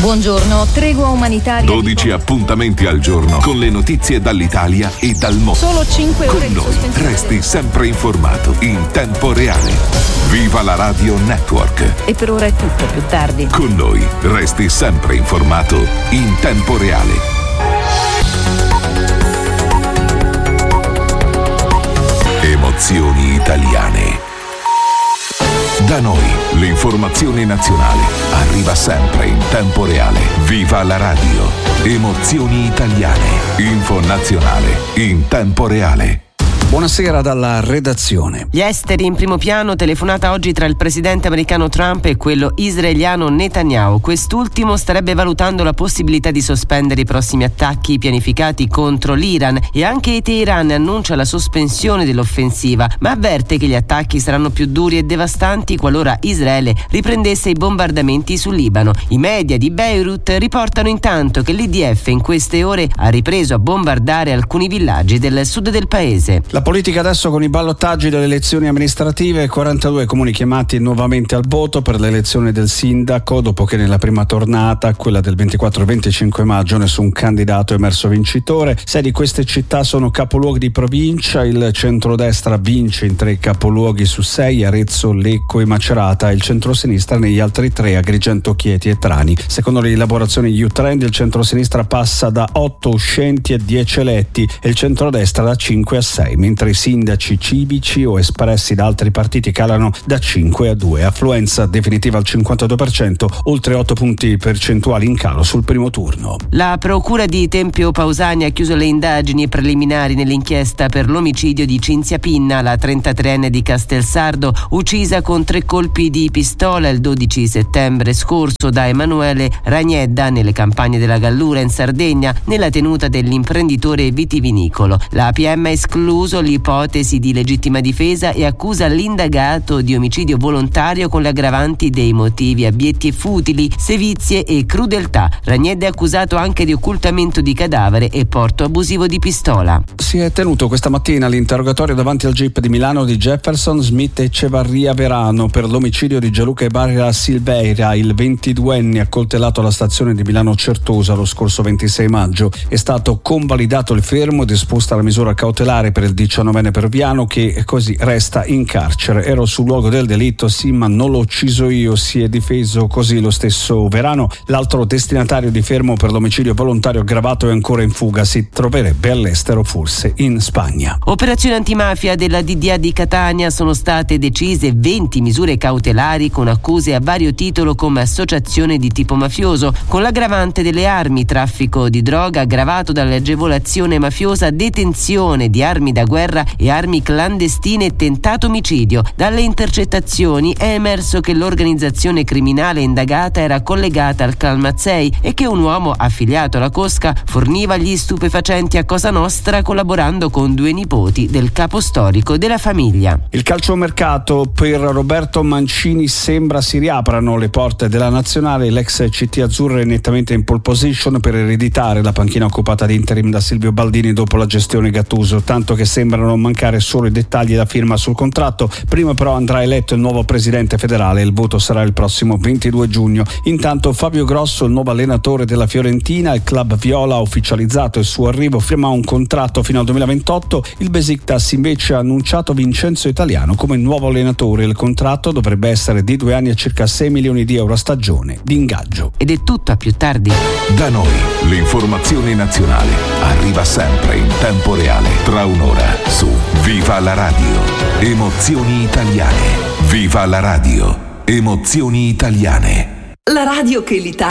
Buongiorno, tregua umanitaria. 12 appuntamenti al giorno con le notizie dall'Italia e dal mondo. Solo 5 ore con noi resti sempre informato in tempo reale. Viva la Radio Network. E per ora è tutto, più tardi. Con noi resti sempre informato in tempo reale. Emozioni italiane. Da noi l'informazione nazionale arriva sempre in tempo reale. Viva la radio. Emozioni italiane. Info nazionale in tempo reale. Buonasera dalla redazione. Gli esteri in primo piano, telefonata oggi tra il presidente americano Trump e quello israeliano Netanyahu. Quest'ultimo starebbe valutando la possibilità di sospendere i prossimi attacchi pianificati contro l'Iran e anche Teheran annuncia la sospensione dell'offensiva, ma avverte che gli attacchi saranno più duri e devastanti qualora Israele riprendesse i bombardamenti sul Libano. I media di Beirut riportano intanto che l'IDF in queste ore ha ripreso a bombardare alcuni villaggi del sud del paese. La politica adesso con i ballottaggi delle elezioni amministrative, 42 comuni chiamati nuovamente al voto per l'elezione del sindaco, dopo che nella prima tornata, quella del 24 e 25 maggio, nessun candidato è emerso vincitore. 6 di queste città sono capoluoghi di provincia, il centrodestra vince in 3 capoluoghi su 6, Arezzo, Lecco e Macerata, e il centrosinistra negli altri 3, Agrigento, Chieti e Trani. Secondo le elaborazioni YouTrend il centrosinistra passa da 8 uscenti a 10 eletti e il centrodestra da 5 a 6, mentre i sindaci civici o espressi da altri partiti calano da 5 a 2. Affluenza definitiva al 52%, oltre 8 punti percentuali in calo sul primo turno. La procura di Tempio Pausania ha chiuso le indagini preliminari nell'inchiesta per l'omicidio di Cinzia Pinna, la 33enne di Castelsardo, uccisa con 3 colpi di pistola il 12 settembre scorso da Emanuele Ragnedda nelle campagne della Gallura in Sardegna, nella tenuta dell'imprenditore vitivinicolo. La PM ha escluso l'ipotesi di legittima difesa e accusa l'indagato di omicidio volontario con le aggravanti dei motivi abietti e futili, sevizie e crudeltà. Ragnedda è accusato anche di occultamento di cadavere e porto abusivo di pistola. Si è tenuto questa mattina l'interrogatorio davanti al GIP di Milano di Jefferson, Smith e Cevarria Verano per l'omicidio di Gianluca Ibarra Silveira, il 22enne accoltellato alla stazione di Milano Certosa lo scorso 26 maggio. È stato convalidato il fermo e disposta la misura cautelare per il 19enne peruviano, che così resta in carcere. Ero sul luogo del delitto, sì, ma non l'ho ucciso io, si è difeso così lo stesso Verano. L'altro destinatario di fermo per l'omicidio volontario aggravato è ancora in fuga, si troverebbe all'estero, forse in Spagna. Operazione antimafia della DDA di Catania, sono state decise 20 misure cautelari con accuse a vario titolo come associazione di tipo mafioso, con l'aggravante delle armi, traffico di droga aggravato dall'agevolazione mafiosa, detenzione di armi da guerra e armi clandestine e tentato omicidio. Dalle intercettazioni è emerso che l'organizzazione criminale indagata era collegata al Clan Mazzei e che un uomo affiliato alla cosca forniva gli stupefacenti a Cosa Nostra collaborando con 2 nipoti del capo storico della famiglia. Il calciomercato per Roberto Mancini sembra si riaprano le porte della nazionale. L'ex CT azzurra è nettamente in pole position per ereditare la panchina occupata di interim da Silvio Baldini dopo la gestione Gattuso, tanto che sembrano mancare solo i dettagli da firma sul contratto. Prima però andrà eletto il nuovo presidente federale, il voto sarà il prossimo 22 giugno. Intanto Fabio Grosso, il nuovo allenatore della Fiorentina, il club viola ha ufficializzato il suo arrivo, firma un contratto fino al 2028. Il Besiktas invece ha annunciato Vincenzo Italiano come nuovo allenatore. Il contratto dovrebbe essere di 2 anni a circa 6 milioni di euro a stagione di ingaggio. Ed è tutto, a più tardi. Da noi l'informazione nazionale arriva sempre in tempo reale, tra un'ora su Viva la Radio. Emozioni italiane. Viva la Radio. Emozioni italiane. La radio che l'Italia